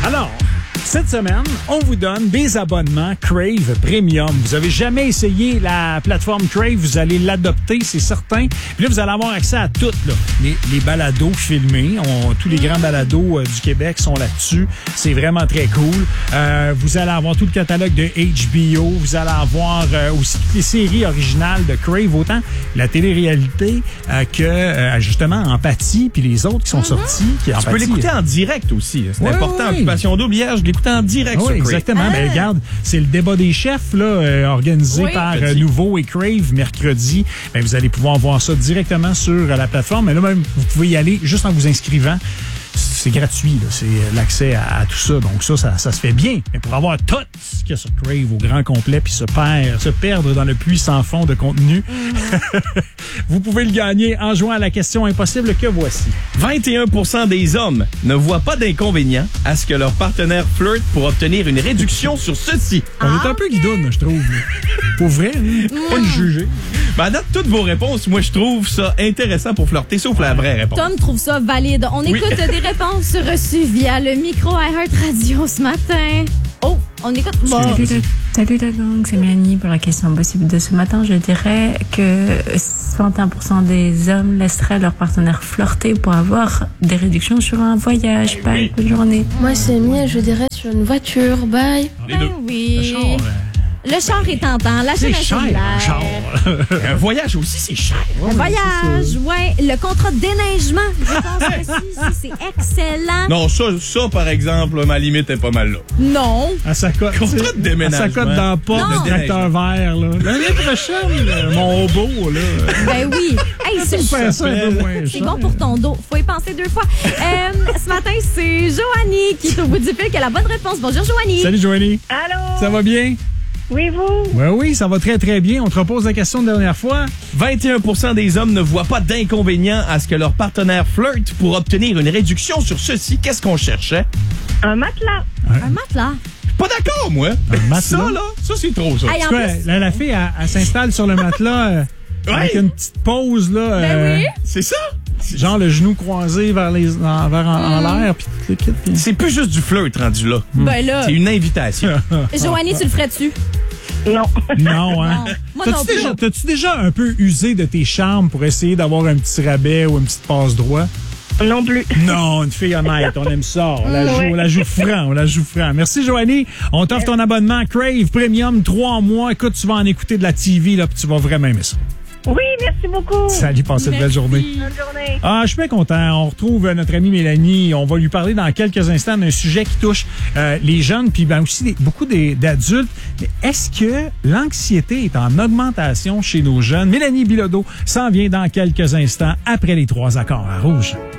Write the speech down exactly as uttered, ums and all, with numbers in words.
Alors, cette semaine, on vous donne des abonnements Crave Premium. Vous avez jamais essayé la plateforme Crave, vous allez l'adopter, c'est certain. Puis là, vous allez avoir accès à tout, là. Les, les balados filmés. On, tous les grands balados euh, du Québec sont là-dessus. C'est vraiment très cool. Euh, vous allez avoir tout le catalogue de H B O. Vous allez avoir euh, aussi toutes les séries originales de Crave, autant la télé-réalité euh, que, euh, justement, Empathie, puis les autres qui sont mm-hmm. sortis. Qui, tu Empathie, peux l'écouter en direct aussi. C'est ouais, important. Ouais. Occupation double hier, je l'écoutais en direct oui, sur Crave. Exactement. Ah. Ben, regarde, c'est le débat des chefs là, euh, organisé oui, par euh, Nouveau et Crave mercredi. Ben, vous allez pouvoir voir ça directement sur euh, la plateforme. Mais là même, vous pouvez y aller juste en vous inscrivant. C'est gratuit, là. C'est l'accès à, à tout ça. Donc ça, ça, ça se fait bien. Mais pour avoir tout ce qu'il y a sur Crave au grand complet puis se perdre, se perdre dans le puits sans fond de contenu, mm. vous pouvez le gagner en jouant à la question impossible que voici. vingt et un pour cent des hommes ne voient pas d'inconvénient à ce que leur partenaire flirte pour obtenir une réduction sur ceci. On ah, est un okay. peu guidoune, je trouve. Pour vrai, mm. pas de juger. Ben, à date, toutes vos réponses, moi, je trouve ça intéressant pour flirter, sauf la vraie réponse. Tom trouve ça valide. On écoute oui. des réponses reçues via le micro iHeart Radio ce matin. Oh, on écoute. Bon. Salut, la, salut la gang, c'est Mélanie pour la question impossible de ce matin. Je dirais que soixante et un pour cent des hommes laisseraient leur partenaire flirter pour avoir des réductions sur un voyage. Bye, bonne journée. Moi, c'est Mia, je dirais sur une voiture. Bye. Ben oui. Le char, Le char est tentant. La c'est cher, un char. Un voyage aussi, c'est cher. Un ouais, voyage, oui. Le contrat de déneigement, je pense aussi, c'est excellent. Non, ça, ça, par exemple, ma limite est pas mal là. Non. À sa cote. Contrat de déménagement. À sa cote dans la porte, le tracteur vert, là. L'année prochaine, mon robot, là. Ben oui. Hey, c'est ça, ça un peu moins c'est bon pour ton dos. Faut y penser deux fois. Euh, ce matin, c'est Joanie qui est au bout du fil qui a la bonne réponse. Bonjour, Joanie. Salut, Joanie. Allô. Ça va bien? Oui, vous? Ben oui, ça va très, très bien. On te repose la question de la dernière fois. vingt et un pour cent des hommes ne voient pas d'inconvénient à ce que leur partenaire flirte pour obtenir une réduction sur ceci. Qu'est-ce qu'on cherchait? Un matelas. Un, un matelas? Pas d'accord, moi. Un matelas? Ça, là, ça, c'est trop, ça. Hey, quoi, plus... la, la fille, elle, elle s'installe sur le matelas euh, ouais. avec une petite pause, là. Ben euh, oui. C'est ça? Genre le genou croisé vers, les, en, vers en, mm. en l'air. Puis tout le kit. Puis... C'est plus juste du flirt rendu là. Ben là. C'est une invitation. Joanie, tu le ferais-tu? Non. Non, hein? Non. T'as-tu déjà, t'as-tu déjà un peu usé de tes charmes pour essayer d'avoir un petit rabais ou une petite passe-droit? Non plus. Non, une fille honnête, on aime ça. On la joue, ouais. on la joue franc, on la joue franc. Merci, Joanie. On t'offre ton abonnement Crave Premium, trois mois. Écoute, tu vas en écouter de la T V, là, puis tu vas vraiment aimer ça. Oui, merci beaucoup. Salut, passez une belle journée. Bonne journée. Ah, je suis bien content. On retrouve notre amie Mélanie. On va lui parler dans quelques instants d'un sujet qui touche euh, les jeunes, puis ben aussi des, beaucoup des, d'adultes. Mais est-ce que l'anxiété est en augmentation chez nos jeunes? Mélanie Bilodeau s'en vient dans quelques instants après les trois accords à rouge.